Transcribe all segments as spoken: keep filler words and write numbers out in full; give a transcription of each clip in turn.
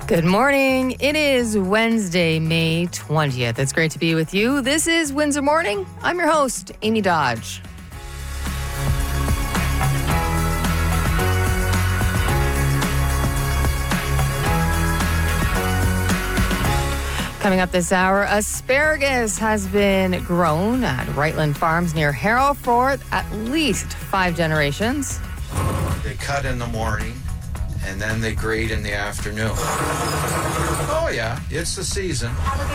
Good morning. It is Wednesday, May twentieth. It's great to be with you. This is Windsor Morning. I'm your host, Amy Dodge. Coming up this hour, asparagus has been grown at Rightland Farms near Harrow for at least five generations. They cut in the morning and then they grate in the afternoon. Oh yeah, it's the season.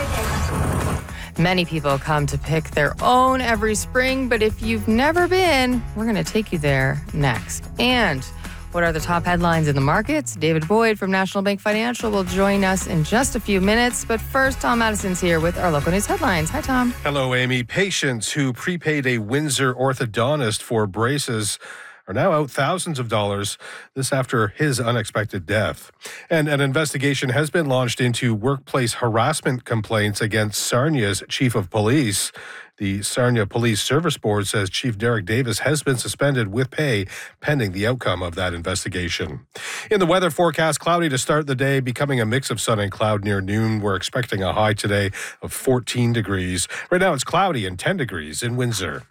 Many people come to pick their own every spring, but if you've never been, we're going to take you there next. And what are the top headlines in the markets? David Boyd from National Bank Financial will join us in just a few minutes. But first, Tom Madison's here with our local news headlines. Hi, Tom. Hello, Amy. Patients who prepaid a Windsor orthodontist for braces are now out thousands of dollars, this after his unexpected death. And an investigation has been launched into workplace harassment complaints against Sarnia's chief of police. The Sarnia Police Service Board says Chief Derek Davis has been suspended with pay pending the outcome of that investigation. In the weather forecast, cloudy to start the day, becoming a mix of sun and cloud near noon. We're expecting a high today of fourteen degrees. Right now it's cloudy and ten degrees in Windsor.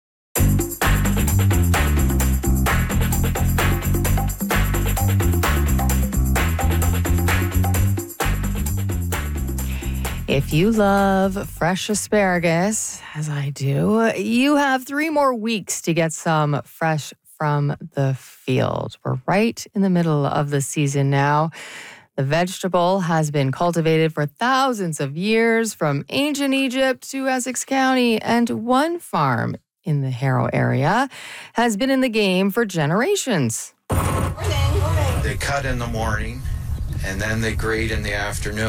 If you love fresh asparagus, as I do, you have three more weeks to get some fresh from the field. We're right in the middle of the season now. The vegetable has been cultivated for thousands of years, from ancient Egypt to Essex County, and one farm in the Harrow area has been in the game for generations. Morning, morning. They cut in the morning and then they grate in the afternoon.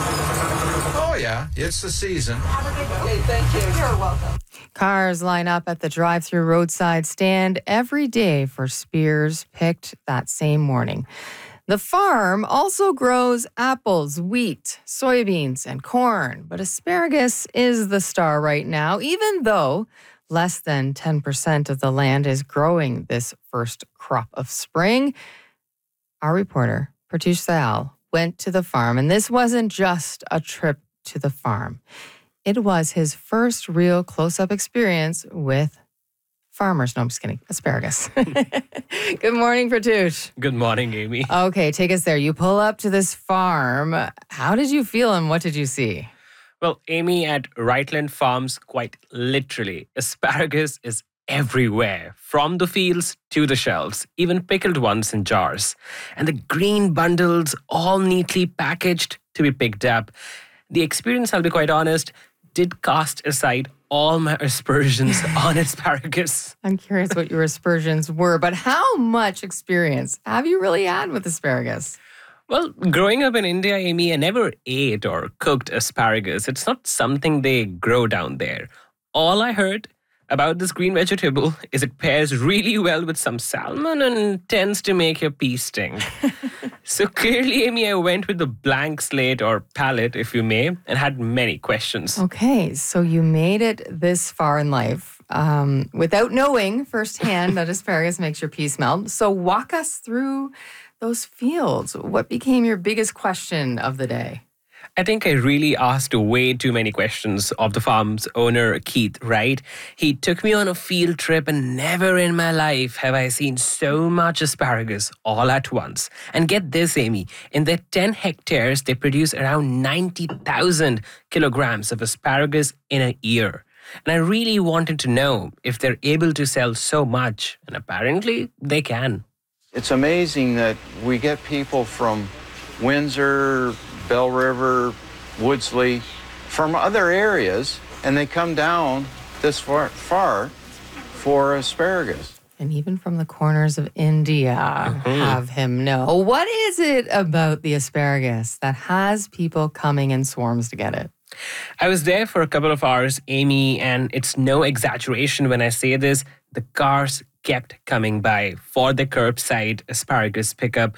Oh yeah, it's the season. Have a good day. Thank you. You're welcome. Cars line up at the drive-through roadside stand every day for spears picked that same morning. The farm also grows apples, wheat, soybeans, and corn, but asparagus is the star right now, even though less than ten percent of the land is growing this first crop of spring. Our reporter, Pratyush Sayal, went to the farm, and this wasn't just a trip to the farm. It was his first real close-up experience with farmers. No, I'm just kidding. Asparagus. Good morning, Pratyush. Good morning, Amy. Okay, take us there. You pull up to this farm. How did you feel and what did you see? Well, Amy, at Rightland Farms, quite literally, asparagus is everywhere, from the fields to the shelves, even pickled ones in jars. And the green bundles all neatly packaged to be picked up. The experience, I'll be quite honest, did cast aside all my aspersions on asparagus. I'm curious what your aspersions were, but how much experience have you really had with asparagus? Well, growing up in India, Amy, I never ate or cooked asparagus. It's not something they grow down there. All I heard about this green vegetable is it pairs really well with some salmon and tends to make your pee sting. So clearly, Amy, I went with the blank slate or palate, if you may, and had many questions. Okay, so you made it this far in life um, without knowing firsthand that asparagus makes your pee smell. So walk us through those fields. What became your biggest question of the day? I think I really asked way too many questions of the farm's owner, Keith, right? He took me on a field trip, and never in my life have I seen so much asparagus all at once. And get this, Amy, in their ten hectares, they produce around ninety thousand kilograms of asparagus in a year. And I really wanted to know if they're able to sell so much, and apparently they can. It's amazing that we get people from Windsor, Bell River, Woodsley, from other areas, and they come down this far, far for asparagus. And even from the corners of India, mm-hmm. have him know. What is it about the asparagus that has people coming in swarms to get it? I was there for a couple of hours, Amy, and it's no exaggeration when I say this. The cars kept coming by for the curbside asparagus pickup.